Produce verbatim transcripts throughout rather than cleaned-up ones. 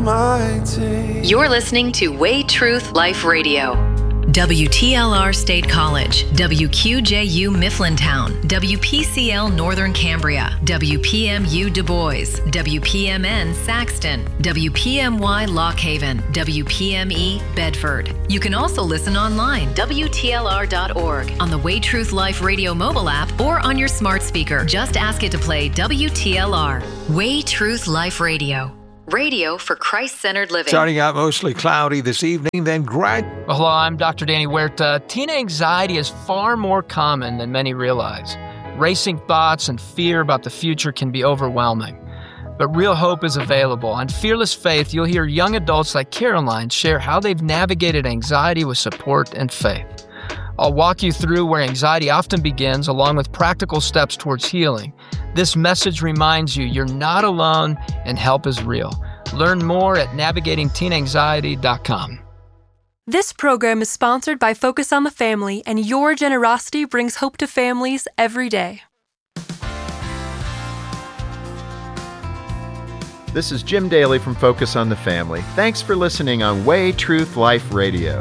Almighty. You're listening to Way Truth Life Radio. W T L R State College, W Q J U Mifflintown, W P C L Northern Cambria, W P M U Du Bois, W P M N Saxton, W P M Y Lock Haven, W P M E Bedford. You can also listen online, W T L R dot org, on the Way Truth Life Radio mobile app, or on your smart speaker. Just ask it to play W T L R. Way Truth Life Radio. Radio for Christ-centered living. Starting out mostly cloudy this evening, then grad. Well, hello, I'm Doctor Danny Huerta. Teen anxiety is far more common than many realize. Racing thoughts and fear about the future can be overwhelming. But real hope is available. On Fearless Faith, you'll hear young adults like Caroline share how they've navigated anxiety with support and faith. I'll walk you through where anxiety often begins, along with practical steps towards healing. This message reminds you you're not alone and help is real. Learn more at navigating teen anxiety dot com. This program is sponsored by Focus on the Family, and your generosity brings hope to families every day. This is Jim Daly from Focus on the Family. Thanks for listening on Way Truth Life Radio.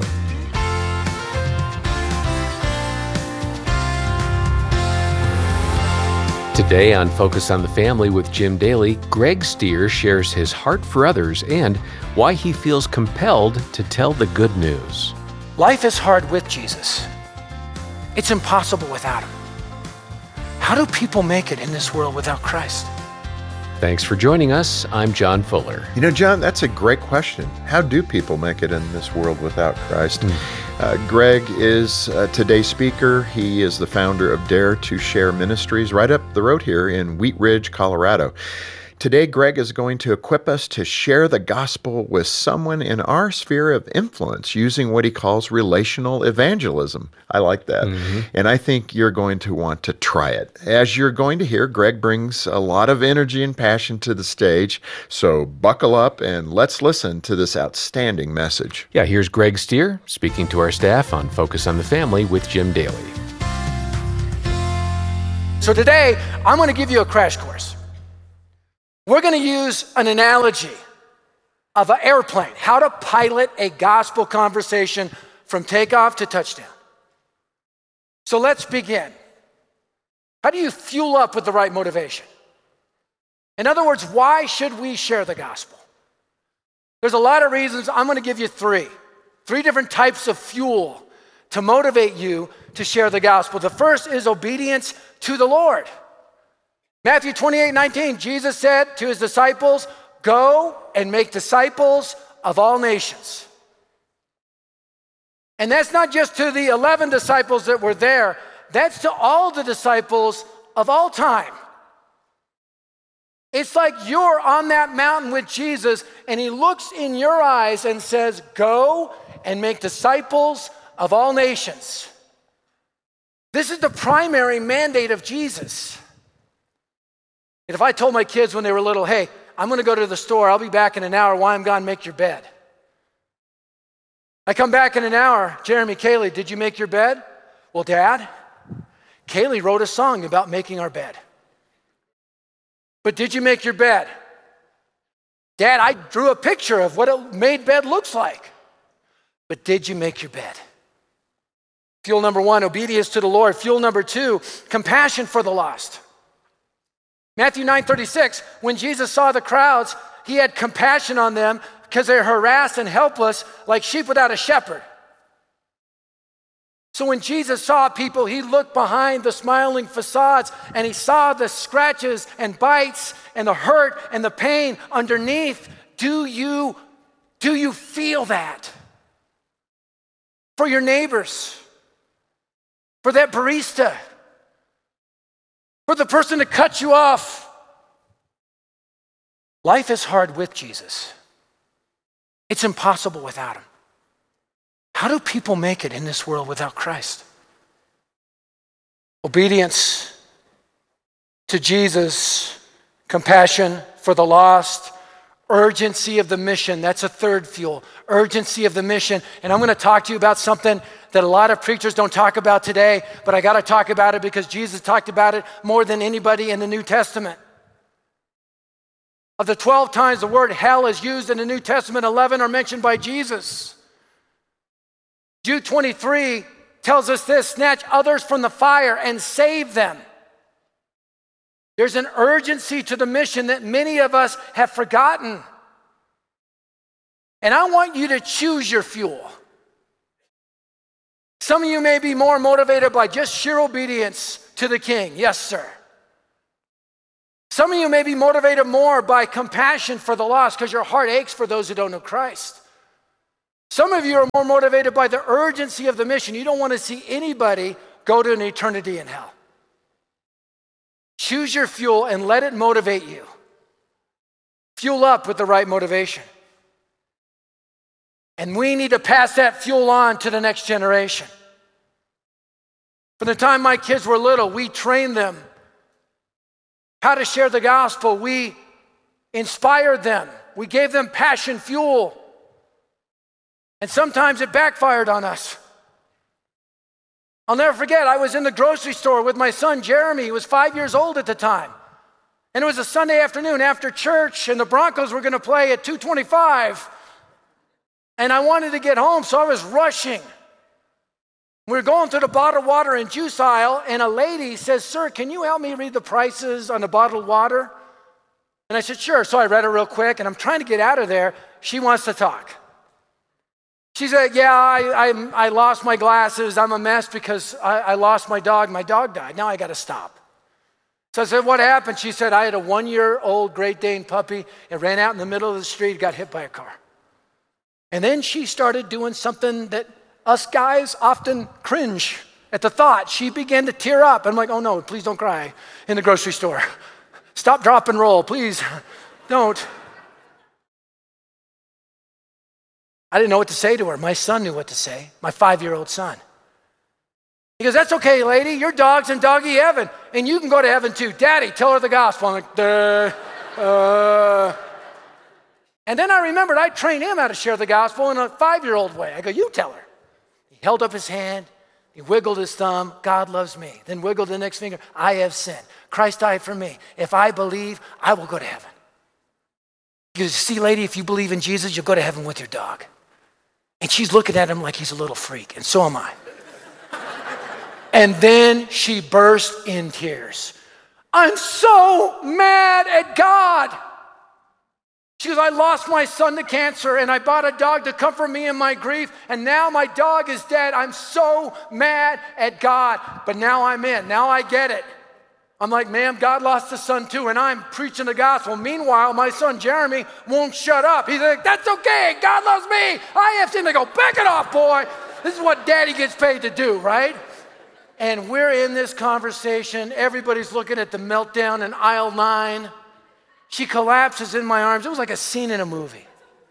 Today on Focus on the Family with Jim Daly, Greg Stier shares his heart for others and why he feels compelled to tell the good news. Life is hard with Jesus. It's impossible without him. How do people make it in this world without Christ? Thanks for joining us. I'm John Fuller. You know, John, that's a great question. How do people make it in this world without Christ? Mm. Uh, Greg is uh, today's speaker. He is the founder of Dare to Share Ministries right up the road here in Wheat Ridge, Colorado. Today, Greg is going to equip us to share the gospel with someone in our sphere of influence using what he calls relational evangelism. I like that. Mm-hmm. And I think you're going to want to try it. As you're going to hear, Greg brings a lot of energy and passion to the stage. So buckle up and let's listen to this outstanding message. Yeah, here's Greg Stier speaking to our staff on Focus on the Family with Jim Daly. So today, I'm going to give you a crash course. We're going to use an analogy of an airplane, how to pilot a gospel conversation from takeoff to touchdown. So let's begin. How do you fuel up with the right motivation? In other words, why should we share the gospel? There's a lot of reasons. I'm going to give you three. Three different types of fuel to motivate you to share the gospel. The first is obedience to the Lord. Matthew twenty-eight nineteen, Jesus said to his disciples, "Go and make disciples of all nations." And that's not just to the eleven disciples that were there, that's to all the disciples of all time. It's like you're on that mountain with Jesus and he looks in your eyes and says, "Go and make disciples of all nations." This is the primary mandate of Jesus. And if I told my kids when they were little, "Hey, I'm going to go to the store. I'll be back in an hour. While I'm gone, make your bed." I come back in an hour. "Jeremy, Kaylee, did you make your bed?" "Well, Dad, Kaylee wrote a song about making our bed." "But did you make your bed?" "Dad, I drew a picture of what a made bed looks like." "But did you make your bed?" Fuel number one, obedience to the Lord. Fuel number two, compassion for the lost. Matthew nine thirty-six, when Jesus saw the crowds, he had compassion on them because they're harassed and helpless like sheep without a shepherd. So when Jesus saw people, he looked behind the smiling facades and he saw the scratches and bites and the hurt and the pain underneath. Do you, do you feel that? For your neighbors, for that barista, for the person to cut you off. Life is hard with Jesus. It's impossible without him. How do people make it in this world without Christ? Obedience to Jesus, compassion for the lost, urgency of the mission. That's a third fuel, urgency of the mission. And I'm going to talk to you about something that a lot of preachers don't talk about today, but I got to talk about it because Jesus talked about it more than anybody in the New Testament. Of the twelve times the word hell is used in the New Testament, eleven are mentioned by Jesus. Jude twenty-three tells us this: snatch others from the fire and save them. There's an urgency to the mission that many of us have forgotten. And I want you to choose your fuel. Some of you may be more motivated by just sheer obedience to the King. Yes, sir. Some of you may be motivated more by compassion for the lost because your heart aches for those who don't know Christ. Some of you are more motivated by the urgency of the mission. You don't want to see anybody go to an eternity in hell. Choose your fuel and let it motivate you. Fuel up with the right motivation. And we need to pass that fuel on to the next generation. From the time my kids were little, we trained them how to share the gospel. We inspired them. We gave them passion fuel. And sometimes it backfired on us. I'll never forget, I was in the grocery store with my son, Jeremy. He was five years old at the time. And it was a Sunday afternoon after church, and the Broncos were going to play at two twenty-five. And I wanted to get home, so I was rushing. We were going through the bottled water and juice aisle, and a lady says, "Sir, can you help me read the prices on the bottled water?" And I said, "Sure." So I read it real quick, and I'm trying to get out of there. She wants to talk. She said, "Yeah, I, I, I lost my glasses. I'm a mess because I, I lost my dog. My dog died. Now I got to stop." So I said, "What happened?" She said, "I had a one-year-old Great Dane puppy. It ran out in the middle of the street, got hit by a car." And then she started doing something that us guys often cringe at the thought. She began to tear up. I'm like, "Oh no, please don't cry in the grocery store. Stop, drop, and roll, please don't." I didn't know what to say to her. My son knew what to say, my five-year-old son. He goes, "That's okay, lady. Your dog's in doggy heaven, and you can go to heaven too. Daddy, tell her the gospel." I'm like, Duh, uh. And then I remembered I trained him how to share the gospel in a five-year-old way. I go, "You tell her." He held up his hand. He wiggled his thumb. "God loves me." Then wiggled the next finger. "I have sinned. Christ died for me. If I believe, I will go to heaven." He goes, "See, lady, if you believe in Jesus, you'll go to heaven with your dog." And she's looking at him like he's a little freak, and so am I. And then she burst in tears. "I'm so mad at God." She goes, "I lost my son to cancer, and I bought a dog to comfort me in my grief, and now my dog is dead. I'm so mad at God, but now I'm in. Now I get it." I'm like, "Ma'am, God lost his son too, and I'm preaching the gospel." Meanwhile, my son Jeremy won't shut up. He's like, "That's okay. God loves me. I have sinned." I go, "Back it off, boy. This is what daddy gets paid to do, right?" And we're in this conversation. Everybody's looking at the meltdown in aisle nine. She collapses in my arms. It was like a scene in a movie.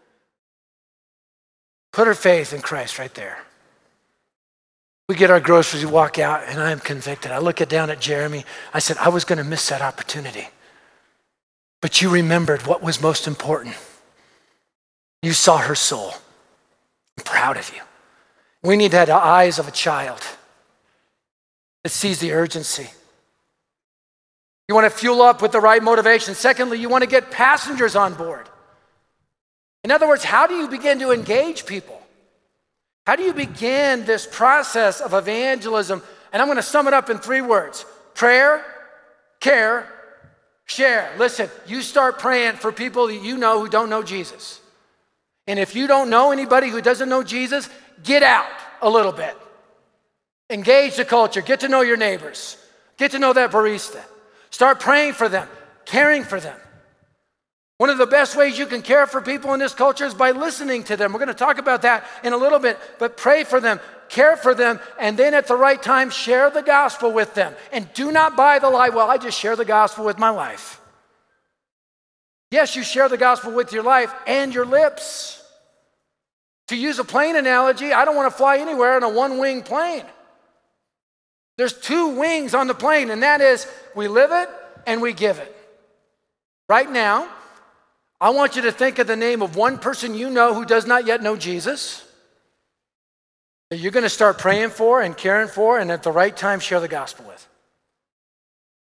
Put her faith in Christ right there. We get our groceries, we walk out, and I am convicted. I look it down at Jeremy. I said, "I was going to miss that opportunity. But you remembered what was most important. You saw her soul. I'm proud of you." We need to have the eyes of a child that sees the urgency. You want to fuel up with the right motivation. Secondly, you want to get passengers on board. In other words, how do you begin to engage people? How do you begin this process of evangelism? And I'm going to sum it up in three words: prayer, care, share. Listen, you start praying for people that you know who don't know Jesus. And if you don't know anybody who doesn't know Jesus, get out a little bit. Engage the culture. Get to know your neighbors. Get to know that barista. Start praying for them, caring for them. One of the best ways you can care for people in this culture is by listening to them. We're going to talk about that in a little bit, but pray for them, care for them, and then at the right time, share the gospel with them. And do not buy the lie, "Well, I just share the gospel with my life." Yes, you share the gospel with your life and your lips. To use a plane analogy, I don't want to fly anywhere in a one-wing plane. There's two wings on the plane, and that is we live it and we give it. Right now, I want you to think of the name of one person you know who does not yet know Jesus, that you're going to start praying for and caring for, and at the right time, share the gospel with.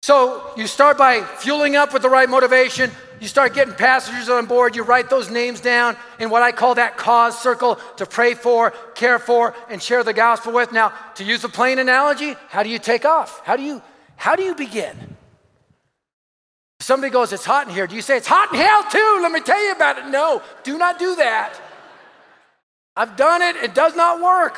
So you start by fueling up with the right motivation. You start getting passengers on board. You write those names down in what I call that cause circle to pray for, care for, and share the gospel with. Now, to use a plain analogy, how do you take off? How do you, how do you begin? If somebody goes, it's hot in here. Do you say, it's hot in hell too? Let me tell you about it. No, do not do that. I've done it. It does not work.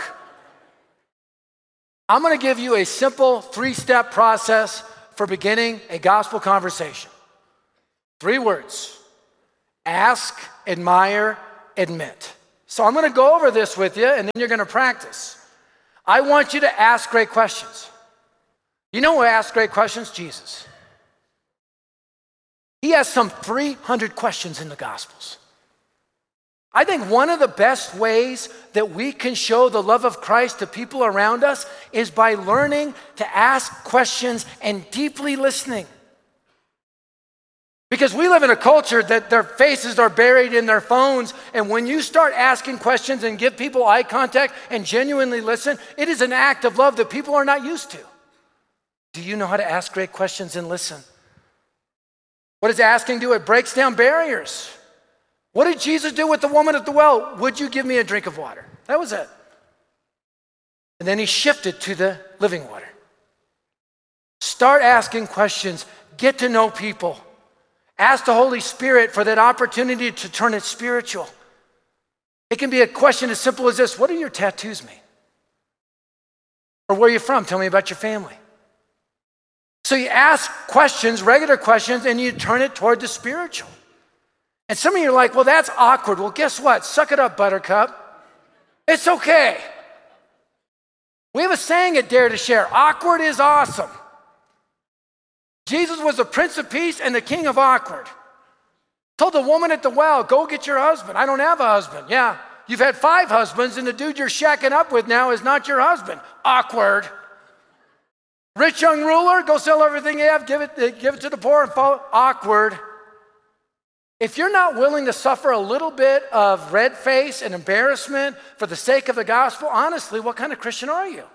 I'm going to give you a simple three-step process for beginning a gospel conversation. Three words: ask, admire, admit. So I'm going to go over this with you, and then you're going to practice. I want you to ask great questions. You know who asks great questions? Jesus. He has some three hundred questions in the Gospels. I think one of the best ways that we can show the love of Christ to people around us is by learning to ask questions and deeply listening. Because we live in a culture that their faces are buried in their phones, and when you start asking questions and give people eye contact and genuinely listen, it is an act of love that people are not used to. Do you know how to ask great questions and listen? What does asking do? It breaks down barriers. What did Jesus do with the woman at the well? Would you give me a drink of water? That was it. And then he shifted to the living water. Start asking questions. Get to know people. Ask the Holy Spirit for that opportunity to turn it spiritual. It can be a question as simple as this: what do your tattoos mean? Or where are you from? Tell me about your family. So you ask questions, regular questions, and you turn it toward the spiritual. And some of you are like, well, that's awkward. Well, guess what? Suck it up, buttercup. It's okay. We have a saying at Dare to Share: awkward is awesome. Jesus was the Prince of Peace and the King of Awkward. Told the woman at the well, go get your husband. I don't have a husband. Yeah, you've had five husbands, and the dude you're shacking up with now is not your husband. Awkward. Rich young ruler, go sell everything you have, give it, give it to the poor and follow. Awkward. If you're not willing to suffer a little bit of red face and embarrassment for the sake of the gospel, honestly, what kind of Christian are you?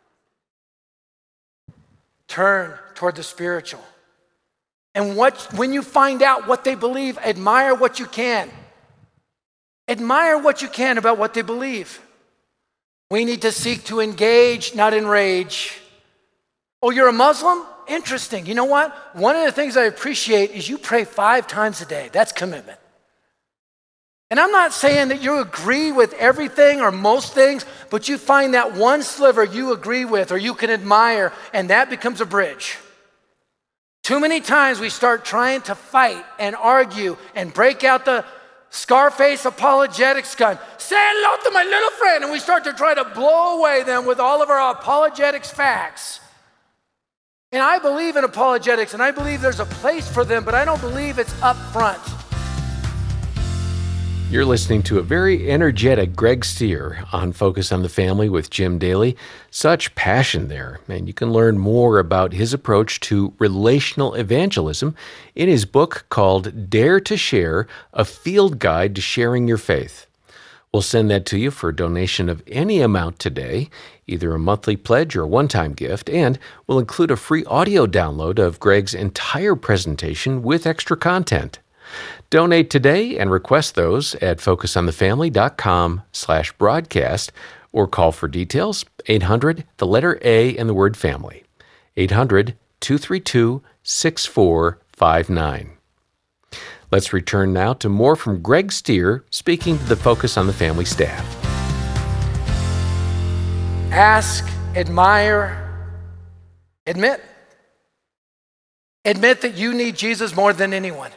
Turn toward the spiritual. And what, when you find out what they believe, admire what you can. Admire what you can about what they believe. We need to seek to engage, not enrage. Oh, you're a Muslim? Interesting. You know what? One of the things I appreciate is you pray five times a day. That's commitment. And I'm not saying that you agree with everything or most things, but you find that one sliver you agree with or you can admire, and that becomes a bridge. Too many times we start trying to fight and argue and break out the Scarface apologetics gun. Say hello to my little friend, and we start to try to blow away them with all of our apologetics facts. And I believe in apologetics, and I believe there's a place for them, but I don't believe it's up front. You're listening to a very energetic Greg Stier on Focus on the Family with Jim Daly. Such passion there, and you can learn more about his approach to relational evangelism in his book called Dare to Share, a Field Guide to Sharing Your Faith. We'll send that to you for a donation of any amount today, either a monthly pledge or a one-time gift, and we'll include a free audio download of Greg's entire presentation with extra content. Donate today and request those at focusonthefamily.com slash broadcast or call for details, eight hundred, the letter A and the word family, eight hundred, two three two, six four five nine. Let's return now to more from Greg Stier speaking to the Focus on the Family staff. Ask, admire, admit. Admit that you need Jesus more than anyone.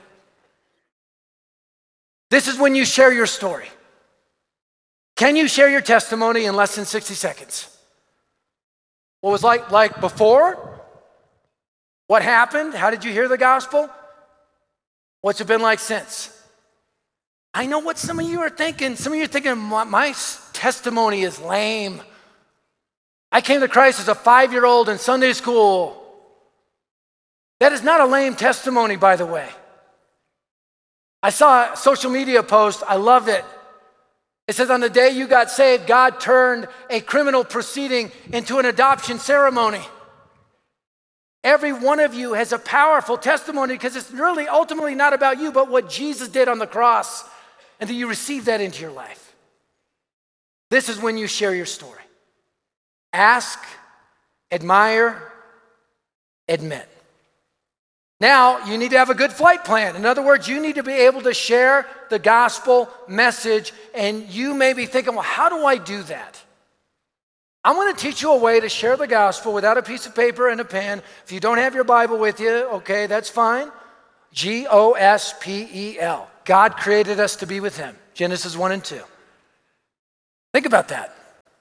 This is when you share your story. Can you share your testimony in less than sixty seconds? What was like like before? What happened? How did you hear the gospel? What's it been like since? I know what some of you are thinking. Some of you are thinking, my, my testimony is lame. I came to Christ as a five-year-old in Sunday school. That is not a lame testimony, by the way. I saw a social media post. I loved it. It says, on the day you got saved, God turned a criminal proceeding into an adoption ceremony. Every one of you has a powerful testimony because it's really ultimately not about you, but what Jesus did on the cross, and that you receive that into your life. This is when you share your story. Ask, admire, admit. Now, you need to have a good flight plan. In other words, you need to be able to share the gospel message, and you may be thinking, well, how do I do that? I'm going to teach you a way to share the gospel without a piece of paper and a pen. If you don't have your Bible with you, okay, that's fine. G O S P E L. God created us to be with him. Genesis one and two. Think about that.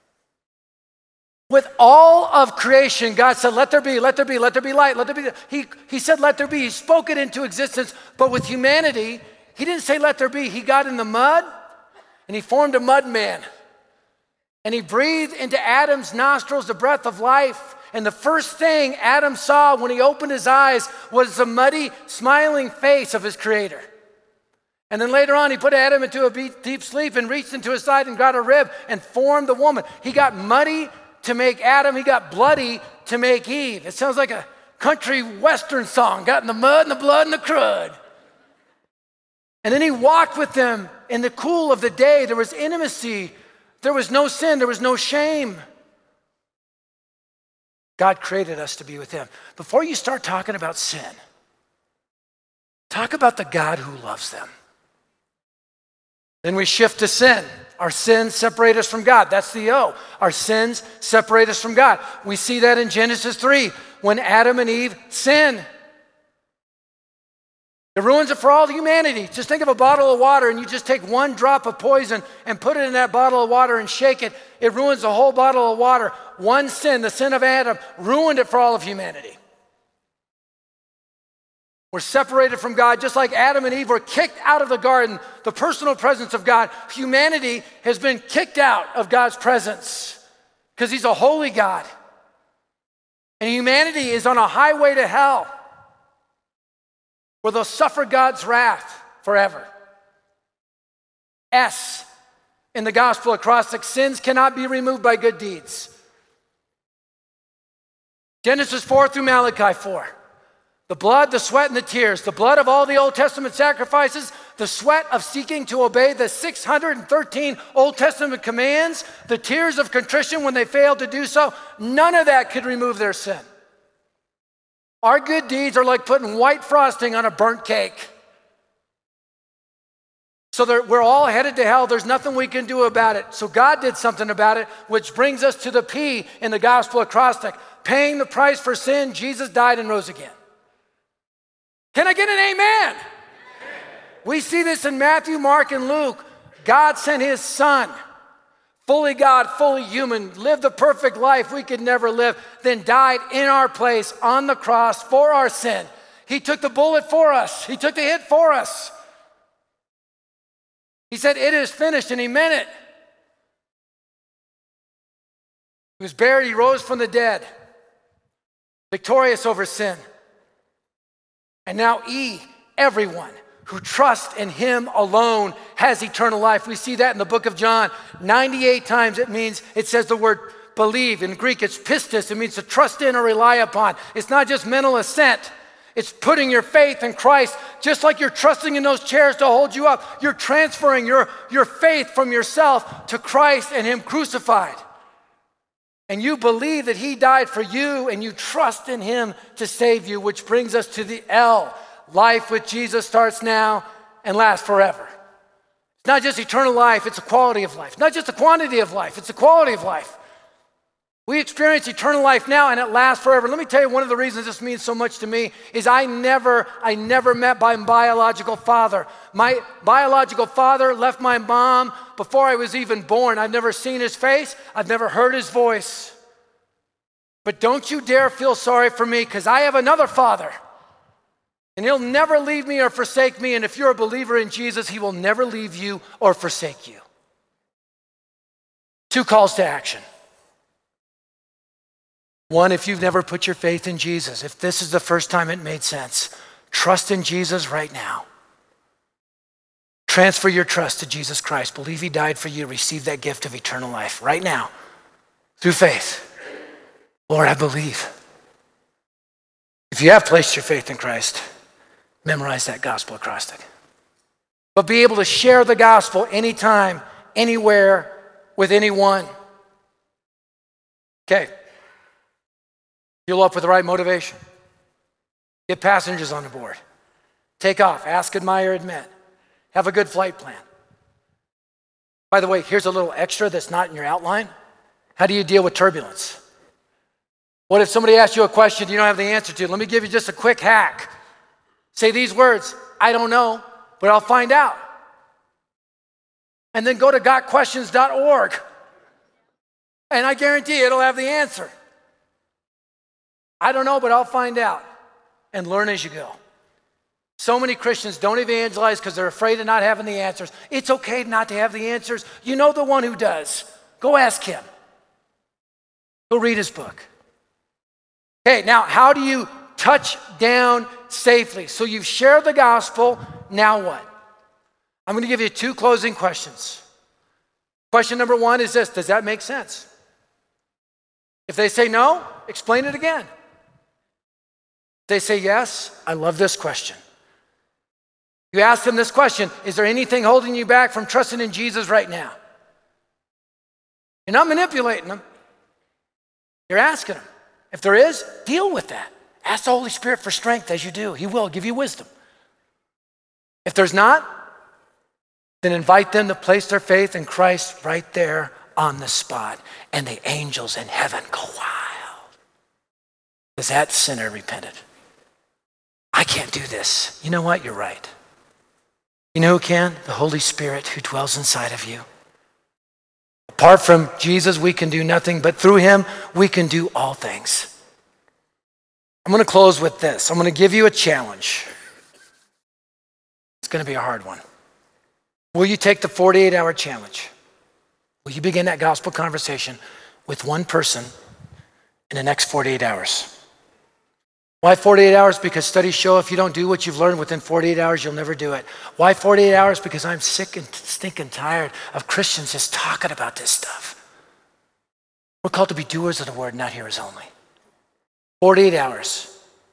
With all of creation, God said, let there be, let there be, let there be light, let there be. He, he said, let there be. He spoke it into existence. But with humanity, he didn't say, let there be. He got in the mud and he formed a mud man. And he breathed into Adam's nostrils the breath of life. And the first thing Adam saw when he opened his eyes was the muddy, smiling face of his creator. And then later on, he put Adam into a deep sleep and reached into his side and got a rib and formed the woman. He got muddy to make Adam, he got bloody to make Eve. It sounds like a country western song. Got in the mud and the blood and the crud. And then he walked with them in the cool of the day. There was intimacy. There was no sin. There was no shame. God created us to be with him. Before you start talking about sin, talk about the God who loves them. Then we shift to sin. Our sins separate us from God. That's the O. Our sins separate us from God. We see that in Genesis three when Adam and Eve sin. It ruins it for all humanity. Just think of a bottle of water and you just take one drop of poison and put it in that bottle of water and shake it. It ruins the whole bottle of water. One sin, the sin of Adam, ruined it for all of humanity. We're separated from God just like Adam and Eve were kicked out of the garden, the personal presence of God. Humanity has been kicked out of God's presence because he's a holy God. And humanity is on a highway to hell where they'll suffer God's wrath forever. S in the gospel acrostic, sins cannot be removed by good deeds. Genesis four through Malachi four. The blood, the sweat, and the tears, the blood of all the Old Testament sacrifices, the sweat of seeking to obey the six hundred thirteen Old Testament commands, the tears of contrition when they failed to do so, none of that could remove their sin. Our good deeds are like putting white frosting on a burnt cake. So that we're all headed to hell. There's nothing we can do about it. So God did something about it, which brings us to the P in the gospel acrostic. Paying the price for sin, Jesus died and rose again. Can I get an amen? Amen? We see this in Matthew, Mark, and Luke. God sent his son, fully God, fully human, lived the perfect life we could never live, then died in our place on the cross for our sin. He took the bullet for us. He took the hit for us. He said, it is finished, and he meant it. He was buried, he rose from the dead, victorious over sin. And now E, everyone who trusts in him alone has eternal life. We see that in the book of John. ninety-eight times it means, it says the word believe. In Greek, it's pistis. It means to trust in or rely upon. It's not just mental assent. It's putting your faith in Christ. Just like you're trusting in those chairs to hold you up, you're transferring your, your faith from yourself to Christ and him crucified. And you believe that he died for you and you trust in him to save you, which brings us to the L. Life with Jesus starts now and lasts forever. It's not just eternal life, it's a quality of life. Not just a quantity of life, it's a quality of life. We experience eternal life now and it lasts forever. Let me tell you one of the reasons this means so much to me is I never, I never met my biological father. My biological father left my mom before I was even born. I've never seen his face. I've never heard his voice. But don't you dare feel sorry for me because I have another father. And he'll never leave me or forsake me. And if you're a believer in Jesus, he will never leave you or forsake you. Two calls to action. One, if you've never put your faith in Jesus, if this is the first time it made sense, trust in Jesus right now. Transfer your trust to Jesus Christ. Believe he died for you. Receive that gift of eternal life right now through faith. Lord, I believe. If you have placed your faith in Christ, memorize that gospel acrostic. But be able to share the gospel anytime, anywhere, with anyone. Okay. Fuel up with the right motivation. Get passengers on the board. Take off. Ask, admire, admit. Have a good flight plan. By the way, here's a little extra that's not in your outline. How do you deal with turbulence? What if somebody asks you a question you don't have the answer to? Let me give you just a quick hack. Say these words, I don't know, but I'll find out. And then go to got questions dot org. And I guarantee it'll have the answer. I don't know, but I'll find out. And learn as you go. So many Christians don't evangelize because they're afraid of not having the answers. It's okay not to have the answers. You know the one who does. Go ask him. Go read his book. Okay, now how do you touch down safely? So you've shared the gospel, now what? I'm going to give you two closing questions. Question number one is this, does that make sense? If they say no, explain it again. If they say yes, I love this question. You ask them this question, is there anything holding you back from trusting in Jesus right now? You're not manipulating them. You're asking them. If there is, deal with that. Ask the Holy Spirit for strength as you do. He will give you wisdom. If there's not, then invite them to place their faith in Christ right there on the spot. And the angels in heaven go wild. Because that sinner repented. I can't do this. You know what? You're right. You know who can? The Holy Spirit who dwells inside of you. Apart from Jesus, we can do nothing, but through him, we can do all things. I'm going to close with this. I'm going to give you a challenge. It's going to be a hard one. Will you take the forty-eight hour challenge? Will you begin that gospel conversation with one person in the next forty-eight hours? Why forty-eight hours? Because studies show if you don't do what you've learned within forty-eight hours, you'll never do it. Why forty-eight hours? Because I'm sick and stinking tired of Christians just talking about this stuff. We're called to be doers of the word, not hearers only. forty-eight hours.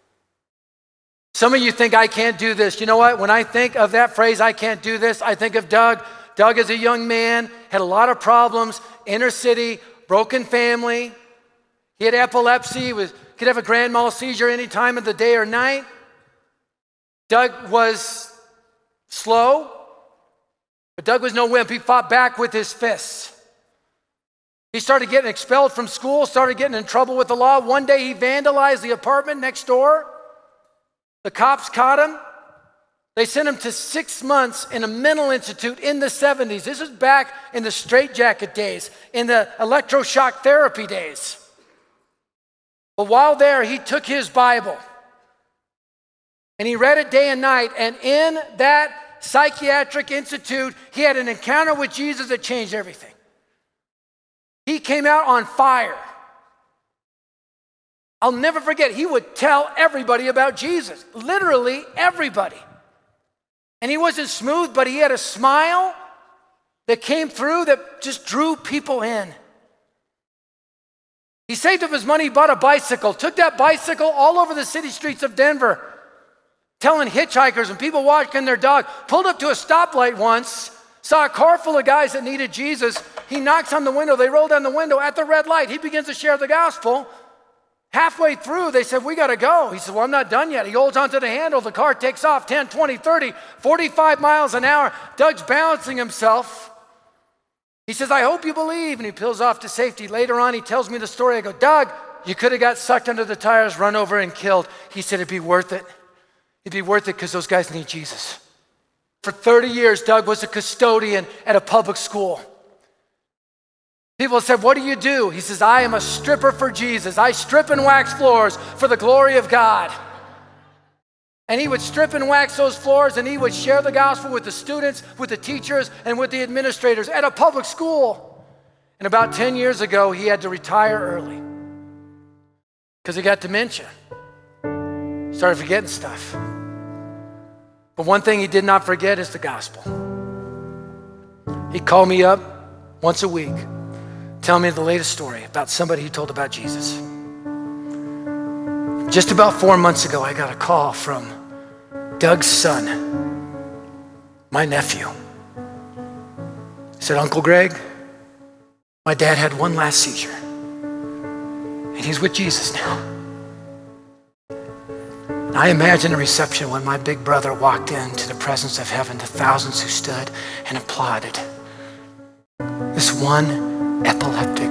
Some of you think I can't do this. You know what? When I think of that phrase, I can't do this, I think of Doug. Doug is a young man, had a lot of problems, inner city, broken family. He had epilepsy, was, could have a grand mal seizure any time of the day or night. Doug was slow, but Doug was no wimp. He fought back with his fists. He started getting expelled from school, started getting in trouble with the law. One day he vandalized the apartment next door. The cops caught him. They sent him to six months in a mental institute in the seventies. This is back in the straitjacket days, in the electroshock therapy days. But while there, he took his Bible and he read it day and night. And in that psychiatric institute, he had an encounter with Jesus that changed everything. He came out on fire. I'll never forget, he would tell everybody about Jesus, literally everybody. And he wasn't smooth, but he had a smile that came through that just drew people in. He saved up his money, bought a bicycle, took that bicycle all over the city streets of Denver, telling hitchhikers and people walking their dog, pulled up to a stoplight once, saw a car full of guys that needed Jesus. He knocks on the window, they roll down the window at the red light. He begins to share the gospel. Halfway through, they said, we got to go. He said, well, I'm not done yet. He holds onto the handle. The car takes off ten, twenty, thirty, forty-five miles an hour. Doug's balancing himself. He says, I hope you believe. And he peels off to safety. Later on, he tells me the story. I go, Doug, you could have got sucked under the tires, run over and killed. He said, it'd be worth it. It'd be worth it because those guys need Jesus. For thirty years, Doug was a custodian at a public school. People said, what do you do? He says, I am a stripper for Jesus. I strip and wax floors for the glory of God. And he would strip and wax those floors, and he would share the gospel with the students, with the teachers, and with the administrators at a public school. And about ten years ago, he had to retire early because he got dementia. Started forgetting stuff. But one thing he did not forget is the gospel. He'd call me up once a week, tell me the latest story about somebody he told about Jesus. Just about four months ago, I got a call from Doug's son, my nephew. He said, Uncle Greg, my dad had one last seizure, and he's with Jesus now. I imagine a reception when my big brother walked into the presence of heaven, the thousands who stood and applauded. This one epileptic,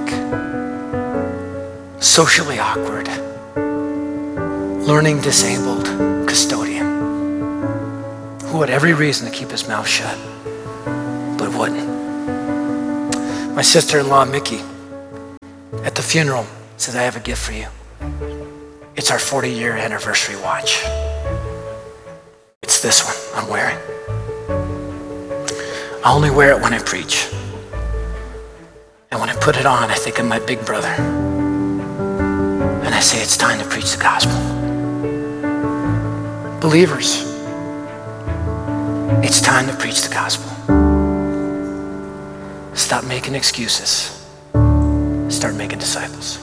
socially awkward, learning disabled custodian who had every reason to keep his mouth shut, but wouldn't. My sister-in-law, Mickey, at the funeral said, I have a gift for you. It's our forty-year anniversary watch. It's this one I'm wearing. I only wear it when I preach. And when I put it on, I think of my big brother. And I say, it's time to preach the gospel. Believers, it's time to preach the gospel. Stop making excuses. Start making disciples.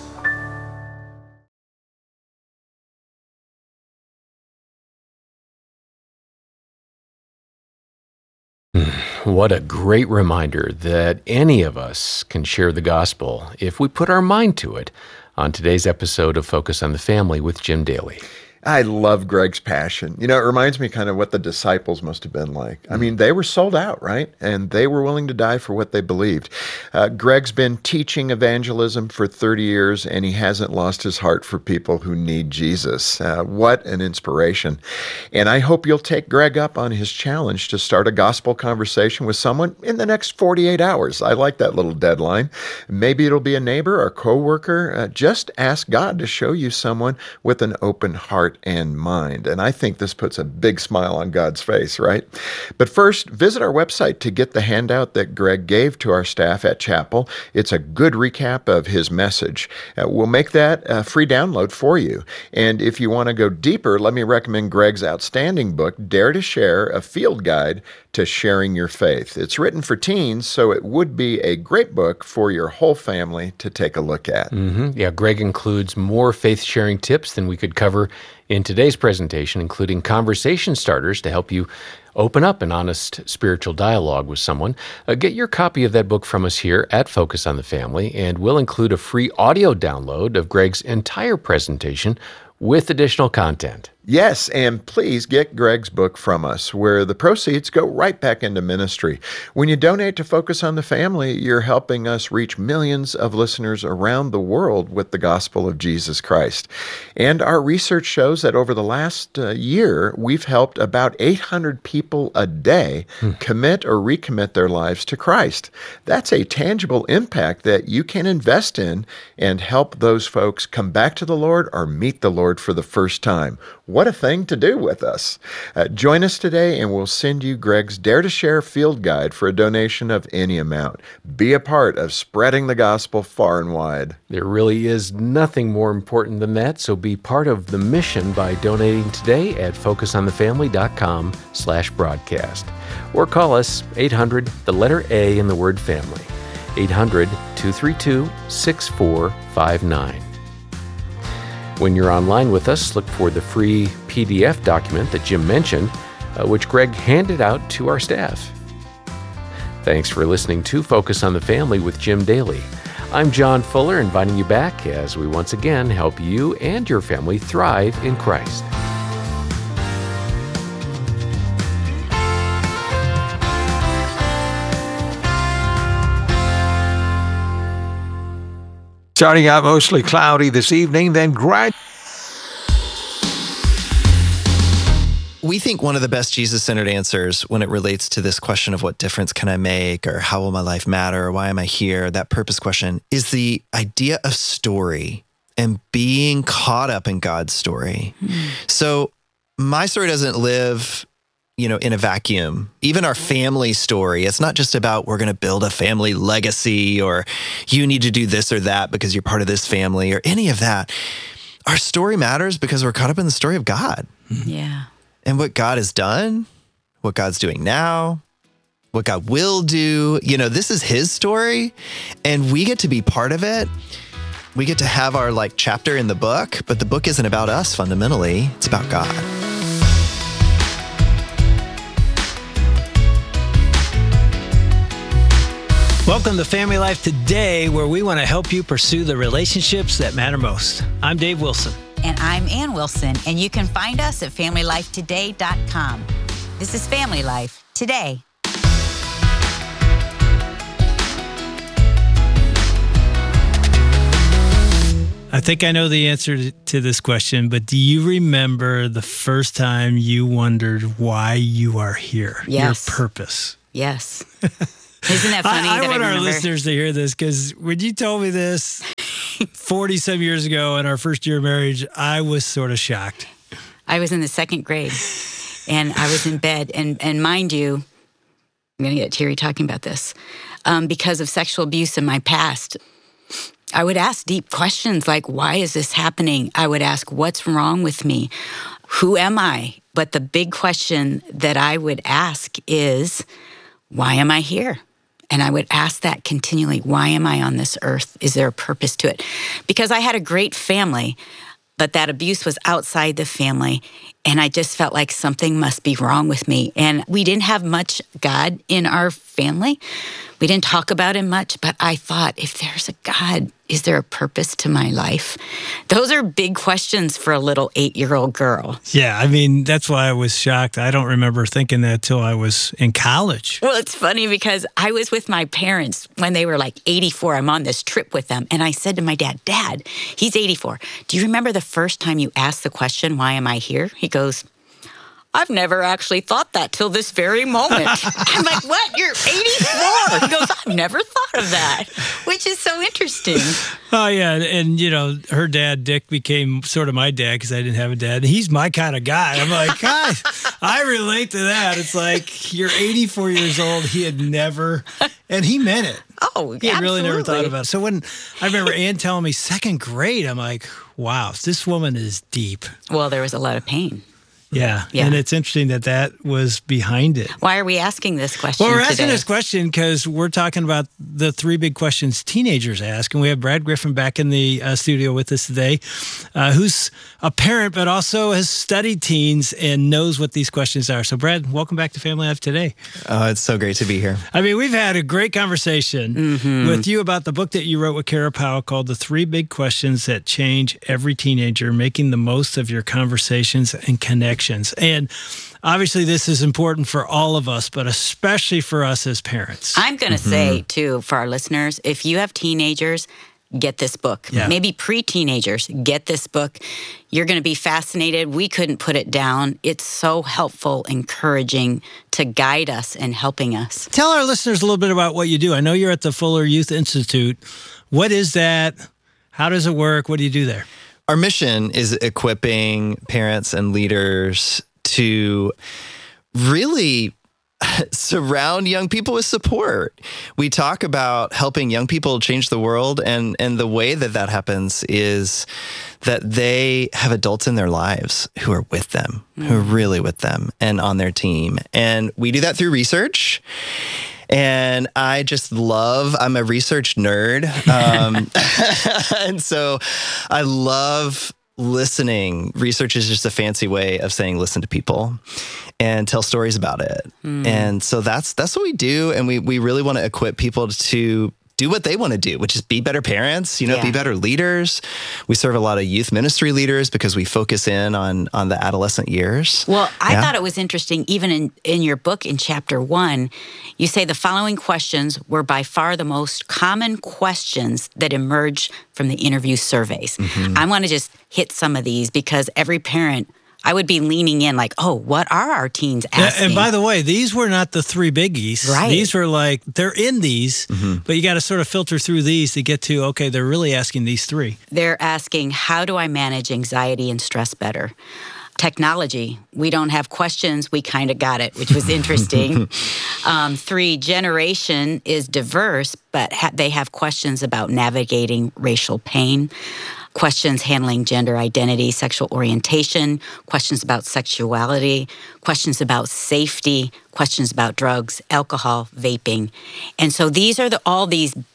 What a great reminder that any of us can share the gospel if we put our mind to it on today's episode of Focus on the Family with Jim Daly. I love Greg's passion. You know, it reminds me kind of what the disciples must have been like. I mean, they were sold out, right? And they were willing to die for what they believed. Uh, Greg's been teaching evangelism for thirty years, and he hasn't lost his heart for people who need Jesus. Uh, what an inspiration. And I hope you'll take Greg up on his challenge to start a gospel conversation with someone in the next forty-eight hours. I like that little deadline. Maybe it'll be a neighbor or coworker. Uh, just ask God to show you someone with an open heart and mind. And I think this puts a big smile on God's face, right? But first, visit our website to get the handout that Greg gave to our staff at Chapel. It's a good recap of his message. Uh, we'll make that a free download for you. And if you want to go deeper, let me recommend Greg's outstanding book, Dare to Share, a field guide to sharing your faith. It's written for teens, so it would be a great book for your whole family to take a look at. Mm-hmm. Yeah, Greg includes more faith-sharing tips than we could cover in today's presentation, including conversation starters to help you open up an honest spiritual dialogue with someone. Uh, get your copy of that book from us here at Focus on the Family, and we'll include a free audio download of Greg's entire presentation with additional content. Yes, and please get Greg's book from us, where the proceeds go right back into ministry. When you donate to Focus on the Family, you're helping us reach millions of listeners around the world with the gospel of Jesus Christ. And our research shows that over the last uh, year, we've helped about eight hundred people a day hmm. commit or recommit their lives to Christ. That's a tangible impact that you can invest in and help those folks come back to the Lord or meet the Lord for the first time. What a thing to do with us. Uh, join us today and we'll send you Greg's Dare to Share field guide for a donation of any amount. Be a part of spreading the gospel far and wide. There really is nothing more important than that, so be part of the mission by donating today at focusonthefamily.com slash broadcast. Or call us eight hundred, the letter A in the word family, eight hundred, two three two, six four five nine. When you're online with us, look for the free P D F document that Jim mentioned, uh, which Greg handed out to our staff. Thanks for listening to Focus on the Family with Jim Daly. I'm John Fuller, inviting you back as we once again help you and your family thrive in Christ. Starting out mostly cloudy this evening, then gradually. We think one of the best Jesus-centered answers when it relates to this question of what difference can I make, or how will my life matter, or why am I here, that purpose question, is the idea of story and being caught up in God's story. Mm. So my story doesn't live, you know, in a vacuum. Even our family story, it's not just about we're going to build a family legacy or you need to do this or that because you're part of this family or any of that. Our story matters because we're caught up in the story of God. Yeah. And what God has done, what God's doing now, what God will do. You know, this is his story and we get to be part of it. We get to have our like chapter in the book, but the book isn't about us fundamentally. It's about God. Welcome to Family Life Today, where we want to help you pursue the relationships that matter most. I'm Dave Wilson. And I'm Ann Wilson, and you can find us at family life today dot com. This is Family Life Today. I think I know the answer to this question, but do you remember the first time you wondered why you are here? Yes. Your purpose. Yes. Isn't that funny? I, I that want I our remember? listeners to hear this, because when you told me this forty-some years ago in our first year of marriage, I was sort of shocked. I was in the second grade, and I was in bed. And, and mind you, I'm going to get teary talking about this. Um, because of sexual abuse in my past, I would ask deep questions like, why is this happening? I would ask, what's wrong with me? Who am I? But the big question that I would ask is, why am I here? And I would ask that continually. Why am I on this earth? Is there a purpose to it? Because I had a great family, but that abuse was outside the family. And I just felt like something must be wrong with me. And we didn't have much God in our family. We didn't talk about him much, but I thought, if there's a God, is there a purpose to my life? Those are big questions for a little eight-year-old girl. Yeah, I mean, that's why I was shocked. I don't remember thinking that till I was in college. Well, it's funny because I was with my parents when they were like eighty-four. I'm on this trip with them. And I said to my dad, Dad, he's eighty-four. Do you remember the first time you asked the question, why am I here? He goes, I've never actually thought that till this very moment. I'm like, what? You're eighty-four. He goes, I've never thought of that, which is so interesting. Oh, yeah. And, you know, her dad, Dick, became sort of my dad because I didn't have a dad. He's my kind of guy. I'm like, God, I relate to that. It's like, you're eighty-four years old. He had never, and he meant it. Oh, He had really never absolutely. thought about it. So when I remember Ann telling me second grade, I'm like, wow, this woman is deep. Well, there was a lot of pain. Yeah. Yeah. And it's interesting that that was behind it. Why are we asking this question Well, we're today? asking this question because we're talking about the three big questions teenagers ask. And we have Brad Griffin back in the uh, studio with us today, uh, who's a parent, but also has studied teens and knows what these questions are. So, Brad, welcome back to Family Life Today. Oh, it's so great to be here. I mean, we've had a great conversation Mm-hmm. with you about the book that you wrote with Kara Powell called The Three Big Questions That Change Every Teenager, Making the Most of Your Conversations and Connections. And obviously, this is important for all of us, but especially for us as parents. I'm going to mm-hmm. say, too, for our listeners, if you have teenagers, get this book. Yeah. Maybe pre-teenagers, get this book. You're going to be fascinated. We couldn't put it down. It's so helpful, encouraging to guide us and helping us. Tell our listeners a little bit about what you do. I know you're at the Fuller Youth Institute. What is that? How does it work? What do you do there? Our mission is equipping parents and leaders to really surround young people with support. We talk about helping young people change the world, and, and the way that that happens is that they have adults in their lives who are with them, mm. who are really with them and on their team. And we do that through research. And I just love, I'm a research nerd. Um, and so I love listening. Research is just a fancy way of saying listen to people and tell stories about it. Mm. And so that's that's what we do. And we we really want to equip people to do what they want to do, which is be better parents, you know, yeah. be better leaders. We serve a lot of youth ministry leaders because we focus in on on the adolescent years. Well, I yeah. thought it was interesting, even in, in your book in chapter one, you say the following questions were by far the most common questions that emerged from the interview surveys. Mm-hmm. I want to just hit some of these because every parent, I would be leaning in like, oh, what are our teens asking? And by the way, these were not the three biggies. Right. These were like, they're in these, mm-hmm. but you got to sort of filter through these to get to, okay, they're really asking these three. They're asking, how do I manage anxiety and stress better? Technology, we don't have questions, we kind of got it, which was interesting. um, three, generation is diverse, but ha- they have questions about navigating racial pain. Questions handling gender identity, sexual orientation, questions about sexuality, questions about safety, questions about drugs, alcohol, vaping. And so these are the, all these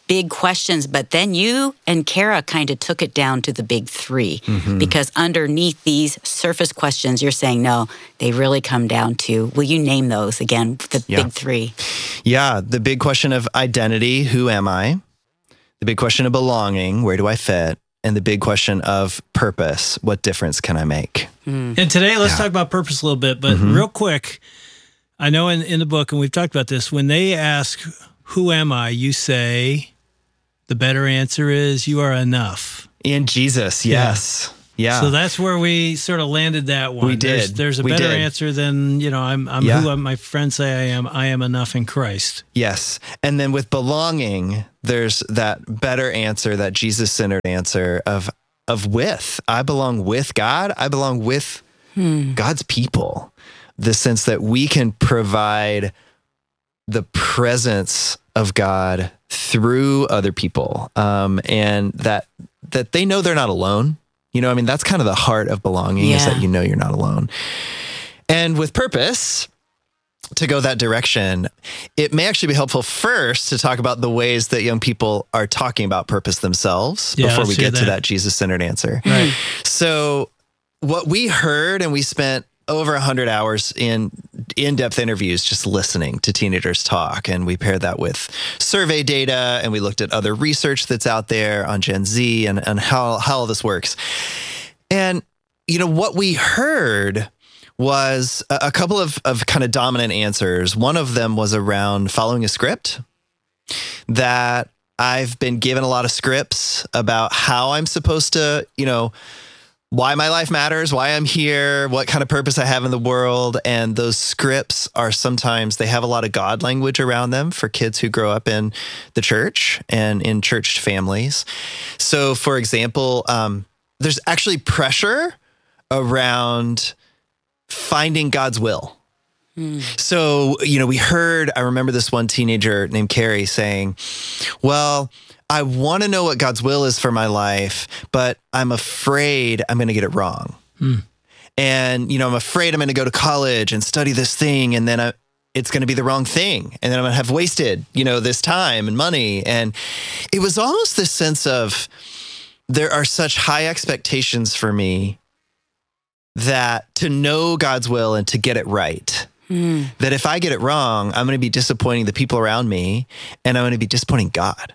big questions, but then you and Kara kind of took it down to the big three, mm-hmm. because underneath these surface questions, you're saying, no, they really come down to, will you name those again, the yeah. big three? Yeah, the big question of identity, who am I? The big question of belonging, where do I fit? And the big question of purpose, what difference can I make? Mm. And today, let's yeah. talk about purpose a little bit, but mm-hmm. real quick, I know in, in the book, and we've talked about this, when they ask, who am I, you say, the better answer is, you are enough. In Jesus, yes. Yeah. yeah. So that's where we sort of landed that one. We did. There's, there's a we better did. answer than, you know, I'm, I'm yeah. who my friends say I am. I am enough in Christ. Yes. And then with belonging, there's that better answer, that Jesus-centered answer of, of with. I belong with God. I belong with hmm. God's people. The sense that we can provide the presence of God through other people, um, and that that they know they're not alone. You know, I mean, that's kind of the heart of belonging, yeah. is that you know you're not alone. And with purpose, to go that direction, it may actually be helpful first to talk about the ways that young people are talking about purpose themselves yeah, before we get that. to that Jesus-centered answer. Right. So what we heard, and we spent over one hundred hours in in-depth interviews just listening to teenagers talk. And we paired that with survey data, and we looked at other research that's out there on Gen Z and, and how, how all this works. And, you know, what we heard was a, a couple of, of kind of dominant answers. One of them was around following a script, that I've been given a lot of scripts about how I'm supposed to, you know, why my life matters, why I'm here, what kind of purpose I have in the world. And those scripts are sometimes, they have a lot of God language around them for kids who grow up in the church and in church families. So for example, um, there's actually pressure around finding God's will. Mm. So, you know, we heard, I remember this one teenager named Carrie saying, well, I want to know what God's will is for my life, but I'm afraid I'm going to get it wrong. Hmm. And, you know, I'm afraid I'm going to go to college and study this thing, and then I, it's going to be the wrong thing. And then I'm going to have wasted, you know, this time and money. And it was almost this sense of, there are such high expectations for me that to know God's will and to get it right, hmm. that if I get it wrong, I'm going to be disappointing the people around me, and I'm going to be disappointing God.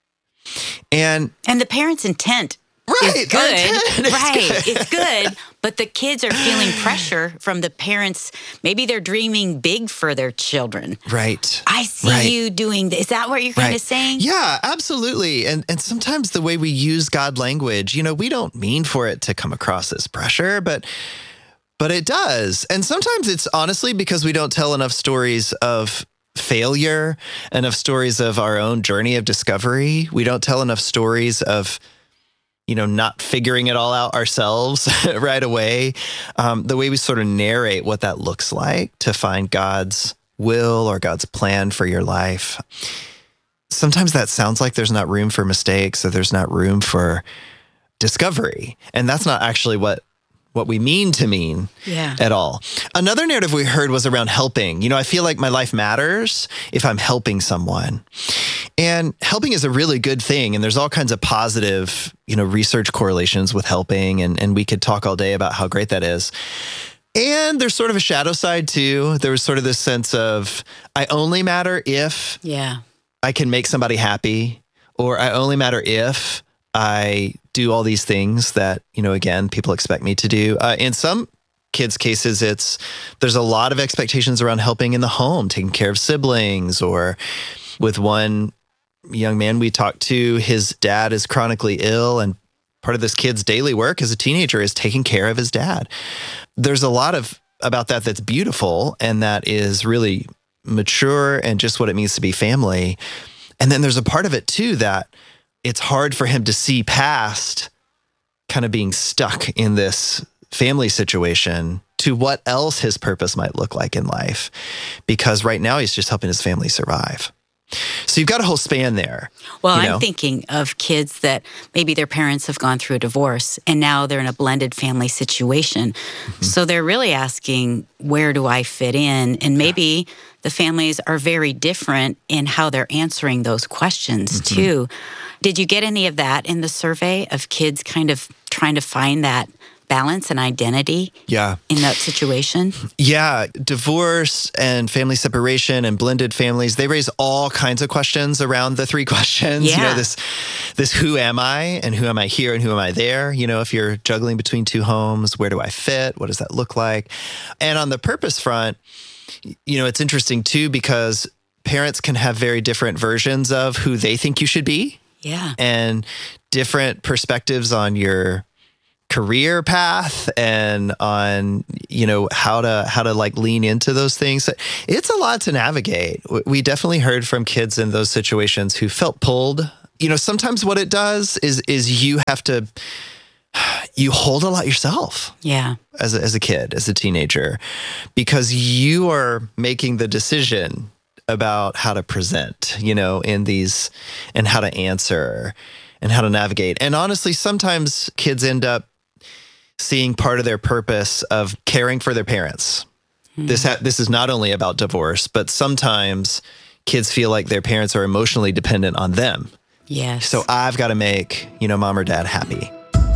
And and the parents' intent right, is good. Intent is right. good. It's good. But the kids are feeling pressure from the parents. Maybe they're dreaming big for their children. Right. I see right. you doing this. Is that what you're kind right. of saying? Yeah, absolutely. And and sometimes the way we use God language, you know, we don't mean for it to come across as pressure, but but it does. And sometimes it's honestly because we don't tell enough stories of failure, enough stories of our own journey of discovery. We don't tell enough stories of, you know, not figuring it all out ourselves right away. Um, the way we sort of narrate what that looks like to find God's will or God's plan for your life. Sometimes that sounds like there's not room for mistakes, or there's not room for discovery. And that's not actually what what we mean to mean yeah. at all. Another narrative we heard was around helping. You know, I feel like my life matters if I'm helping someone. And helping is a really good thing. And there's all kinds of positive, you know, research correlations with helping. And, and we could talk all day about how great that is. And there's sort of a shadow side too. There was sort of this sense of, I only matter if yeah. I can make somebody happy, or I only matter if I do all these things that, you know, again, people expect me to do. Uh, in some kids' cases, it's there's a lot of expectations around helping in the home, taking care of siblings, or with one young man we talked to, his dad is chronically ill, and part of this kid's daily work as a teenager is taking care of his dad. There's a lot of about that that's beautiful, and that is really mature and just what it means to be family. And then there's a part of it too that it's hard for him to see past kind of being stuck in this family situation to what else his purpose might look like in life. Because right now he's just helping his family survive. So you've got a whole span there. Well, you I'm know? thinking of kids that maybe their parents have gone through a divorce and now they're in a blended family situation. Mm-hmm. So they're really asking, where do I fit in? And maybe yeah. the families are very different in how they're answering those questions mm-hmm. too. Did you get any of that in the survey of kids kind of trying to find that balance and identity yeah. in that situation? Yeah. Divorce and family separation and blended families, they raise all kinds of questions around the three questions. Yeah. You know, this, this who am I and who am I here and who am I there? You know, if you're juggling between two homes, where do I fit? What does that look like? And on the purpose front, you know, it's interesting too, because parents can have very different versions of who they think you should be. Yeah. And different perspectives on your career path and on, you know, how to, how to like lean into those things. It's a lot to navigate. We definitely heard from kids in those situations who felt pulled. You know, sometimes what it does is, is you have to, you hold a lot yourself. Yeah. As a, as a kid, as a teenager, because you are making the decision about how to present, you know, in these, and how to answer and how to navigate. And honestly, sometimes kids end up seeing part of their purpose of caring for their parents. Mm. This ha- this is not only about divorce, but sometimes kids feel like their parents are emotionally dependent on them. Yes. So I've got to make, you know, mom or dad happy.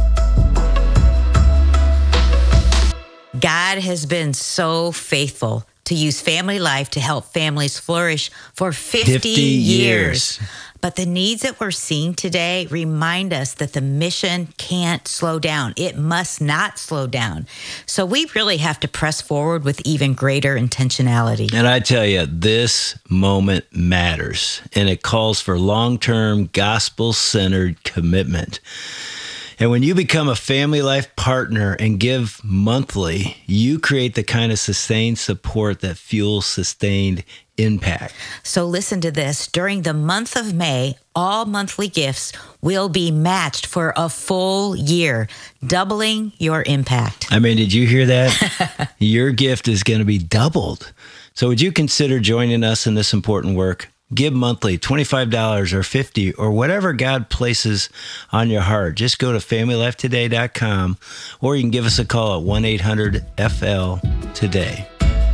God has been so faithful to use Family Life to help families flourish for fifty, fifty years. years. But the needs that we're seeing today remind us that the mission can't slow down. It must not slow down. So we really have to press forward with even greater intentionality. And I tell you, this moment matters, and it calls for long-term, gospel-centered commitment. And when you become a Family Life partner and give monthly, you create the kind of sustained support that fuels sustained impact. So listen to this. During the month of May, all monthly gifts will be matched for a full year, doubling your impact. I mean, did you hear that? Your gift is going to be doubled. So would you consider joining us in this important work? Give monthly, twenty-five dollars or fifty dollars or whatever God places on your heart. Just go to family life today dot com, or you can give us a call at one eight hundred F L today.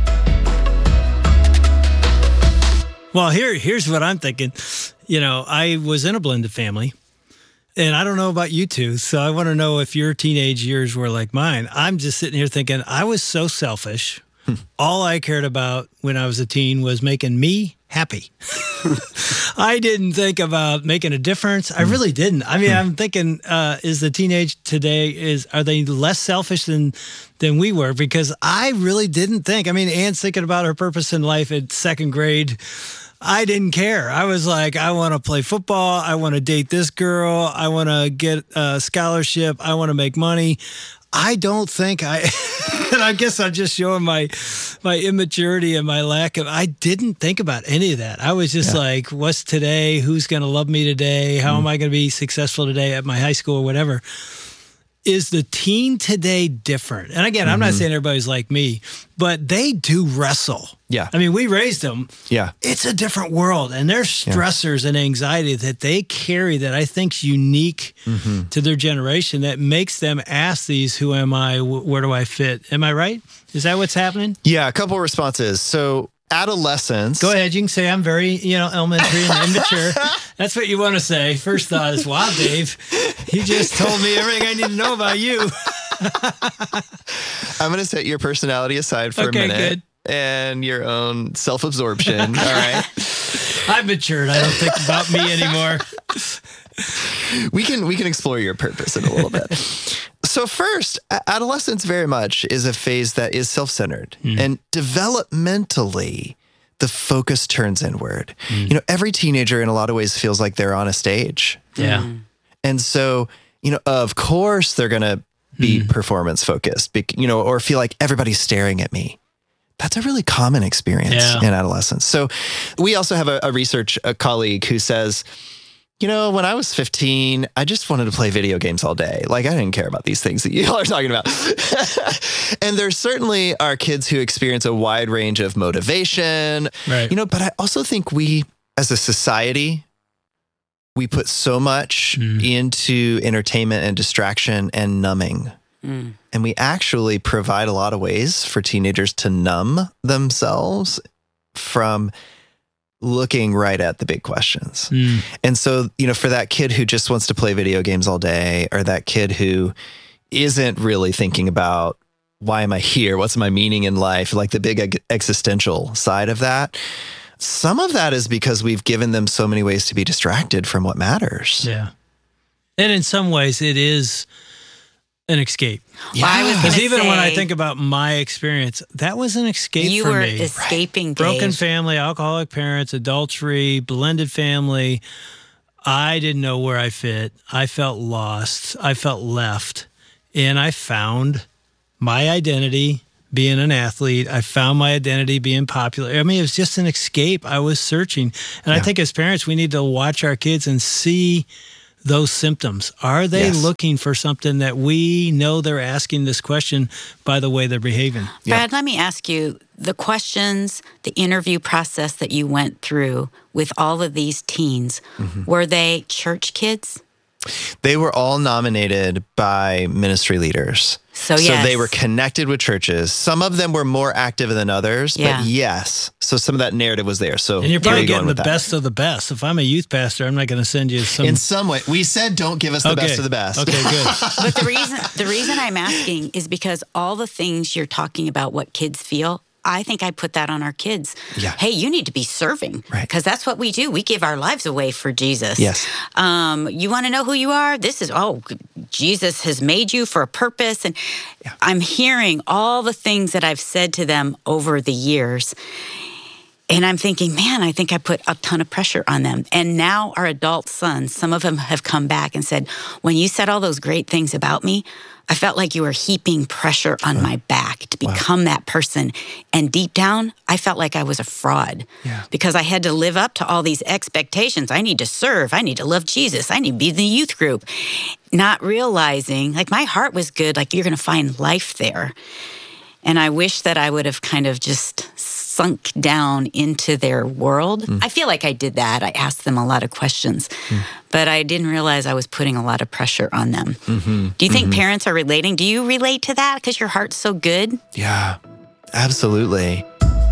Well, here, here's what I'm thinking. You know, I was in a blended family, and I don't know about you two, so I want to know if your teenage years were like mine. I'm just sitting here thinking I was so selfish. All I cared about when I was a teen was making me happy. I didn't think about making a difference. I really didn't. I mean, I'm thinking, uh, is the teenage today, is are they less selfish than than we were? Because I really didn't think. I mean, Anne's thinking about her purpose in life at second grade. I didn't care. I was like, I want to play football. I want to date this girl. I want to get a scholarship. I want to make money. I don't think I, and I guess I'm just showing my my immaturity and my lack of, I didn't think about any of that. I was just yeah. like, what's today? Who's going to love me today? How mm. am I going to be successful today at my high school or whatever? Is the teen today different? And again, mm-hmm. I'm not saying everybody's like me, but they do wrestle. Yeah. I mean, we raised them. Yeah. It's a different world. And there's stressors yeah. and anxiety that they carry that I think's unique mm-hmm. to their generation that makes them ask these, who am I? Where do I fit? Am I right? Is that what's happening? Yeah. A couple of responses. So adolescence. Go ahead. You can say I'm very, you know, elementary and immature. That's what you want to say. First thought is, wow, Dave, you just told me everything I need to know about you. I'm going to set your personality aside for okay, a minute. Good. And your own self-absorption. All right. I've matured. I don't think about me anymore. We can we can explore your purpose in a little bit. So first, adolescence very much is a phase that is self-centered. Mm. And developmentally, the focus turns inward. Mm. You know, every teenager in a lot of ways feels like they're on a stage. Yeah. Mm. And so, you know, of course they're going to be mm. performance focused, you know, or feel like everybody's staring at me. That's a really common experience yeah. in adolescence. So we also have a, a research a colleague who says, you know, when I was fifteen, I just wanted to play video games all day. Like, I didn't care about these things that you all are talking about. And there certainly are kids who experience a wide range of motivation, right. you know, but I also think we as a society, we put so much Mm. into entertainment and distraction and numbing. Mm. And we actually provide a lot of ways for teenagers to numb themselves from looking right at the big questions. Mm. And so, you know, for that kid who just wants to play video games all day, or that kid who isn't really thinking about, why am I here? What's my meaning in life? Like the big ex- existential side of that. Some of that is because we've given them so many ways to be distracted from what matters. Yeah. And in some ways, it is an escape. Well, I was Because gonna even when I say- think about my experience, that was an escape You for were me. escaping, Broken Dave. family, alcoholic parents, adultery, blended family. I didn't know where I fit. I felt lost. I felt left. And I found my identity being an athlete. I found my identity being popular. I mean, it was just an escape. I was searching. And I think as parents, we need to watch our kids and see those symptoms. Are they Yes. looking for something that we know they're asking this question by the way they're behaving? Brad, let me ask you, the questions, the interview process that you went through with all of these teens, Mm-hmm. were they church kids? They were all nominated by ministry leaders. So, So yes. they were connected with churches. Some of them were more active than others, Yeah. but yes. So some of that narrative was there. So And you're where are probably you going getting the with that? best of the best. If I'm a youth pastor, I'm not going to send you some. In some way, we said don't give us the Okay. best of the best. Okay, good. But the reason the reason I'm asking is because all the things you're talking about, what kids feel, I think I put that on our kids. Yeah. Hey, you need to be serving, Right. because that's what we do. We give our lives away for Jesus. Yes. Um, you want to know who you are? This is oh, Jesus has made you for a purpose, and I'm hearing all the things that I've said to them over the years. And I'm thinking, man, I think I put a ton of pressure on them. And now our adult sons, some of them have come back and said, when you said all those great things about me, I felt like you were heaping pressure on my back to become that person. And deep down, I felt like I was a fraud Yeah. because I had to live up to all these expectations. I need to serve. I need to love Jesus. I need to be in the youth group. Not realizing, like, my heart was good. Like, you're going to find life there. And I wish that I would have kind of just sunk down into their world. Mm. I feel like I did that. I asked them a lot of questions, Mm. but I didn't realize I was putting a lot of pressure on them. Mm-hmm. Do you think Mhm. parents are relating? Do you relate to that because your heart's so good? Yeah, absolutely.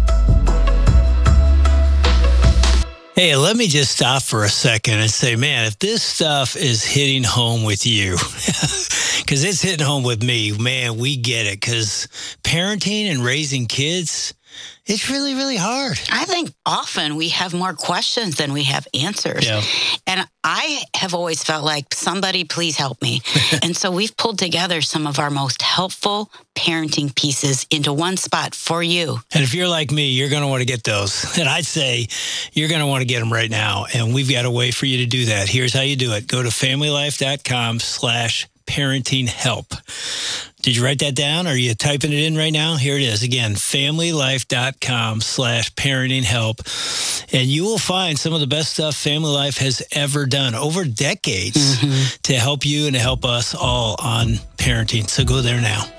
Hey, let me just stop for a second and say, man, if this stuff is hitting home with you, because it's hitting home with me, man, we get it. Because parenting and raising kids, it's really, really hard. I think often we have more questions than we have answers. Yeah. And I have always felt like, somebody please help me. And so we've pulled together some of our most helpful parenting pieces into one spot for you. And if you're like me, you're going to want to get those. And I'd say you're going to want to get them right now. And we've got a way for you to do that. Here's how you do it. Go to familylife.com slash parenting help. Did you write that down? Or are you typing it in right now? Here it is. Again, familylife.com slash parenting help. And you will find some of the best stuff Family Life has ever done over decades Mm-hmm. to help you and to help us all on parenting. So go there now.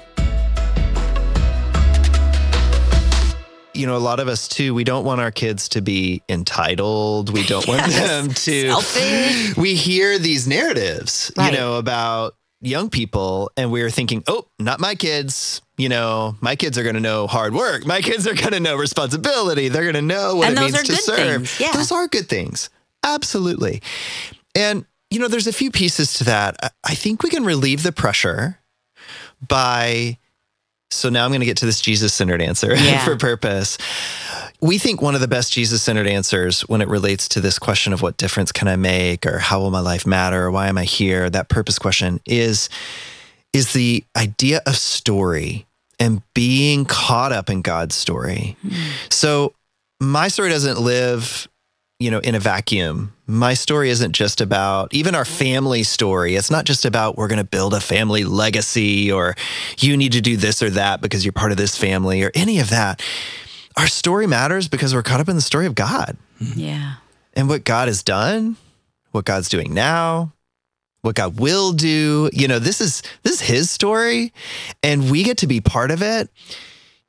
You know, a lot of us too, we don't want our kids to be entitled. We don't want Yes. them to. Selfish. We hear these narratives, Right. you know, about young people, and we're thinking, oh, not my kids. You know, my kids are going to know hard work. My kids are going to know responsibility. They're going to know what And it those means are to good serve. things. Yeah. Those are good things. Absolutely. And, you know, there's a few pieces to that. I- I think we can relieve the pressure by, so now I'm going to get to this Jesus-centered answer Yeah. for purpose. We think one of the best Jesus-centered answers when it relates to this question of what difference can I make, or how will my life matter, or why am I here, that purpose question is, is the idea of story and being caught up in God's story. So my story doesn't live, you know, in a vacuum. My story isn't just about, even our family story, it's not just about we're going to build a family legacy, or you need to do this or that because you're part of this family, or any of that. Our story matters because we're caught up in the story of God Yeah. and what God has done, what God's doing now, what God will do. You know, this is this is his story, and we get to be part of it.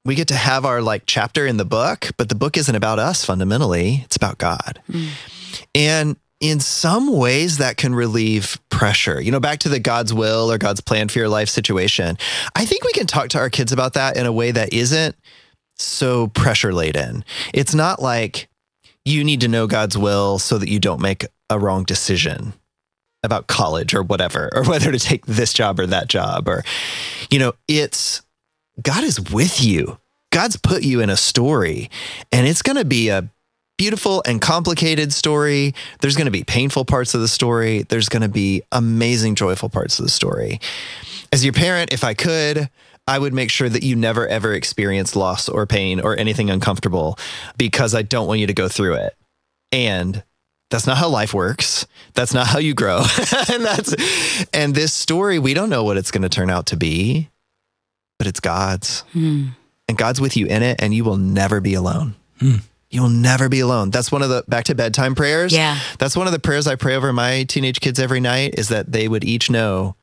we get to have our like chapter in the book, but the book isn't about us fundamentally. It's about God. Mm. And in some ways that can relieve pressure. You know, back to the God's will or God's plan for your life situation. I think we can talk to our kids about that in a way that isn't so pressure laden. It's not like you need to know God's will so that you don't make a wrong decision about college or whatever, or whether to take this job or that job, or, you know, it's God is with you. God's put you in a story, and it's going to be a beautiful and complicated story. There's going to be painful parts of the story. There's going to be amazing, joyful parts of the story. As your parent, if I could, I would make sure that you never, ever experience loss or pain or anything uncomfortable, because I don't want you to go through it. And that's not how life works. That's not how you grow. and that's and this story, we don't know what it's going to turn out to be, but it's God's. Hmm. And God's with you in it, and you will never be alone. Hmm. You will never be alone. That's one of the back to bedtime prayers. Yeah. That's one of the prayers I pray over my teenage kids every night, is that they would each know